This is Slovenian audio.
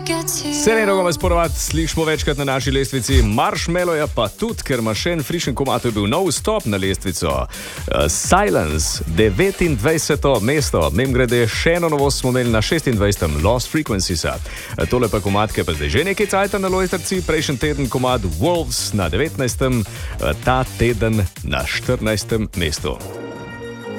Sereno ga sporovat slišimo večkrat na naši lestvici, Marshmallow pa tudi, ker ima še en frišen komad, je bil nov stop na lestvico. Silence, 29. mesto, mimogrede še eno novost smo imeli na 26. Lost Frequencies-a. Tole pa komad, ki pa zdaj že nekaj cajta na lojstrci, prejšnji teden komad Wolves na 19. Ta teden na 14. mestu.